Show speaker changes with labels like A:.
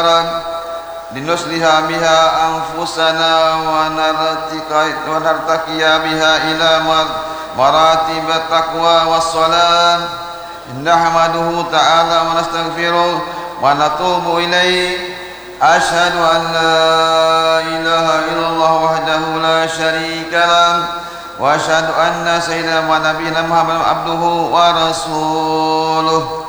A: لنصلح بها أنفسنا ونرتقي بها إلى مراتب التقوى والصلاة. نحمده تعالى ونستغفره ونتوب إليه. أشهد أن لا إله إلا الله وحده لا شريك له، وأشهد أن سيدنا ونبينا محمد عبده ورسوله.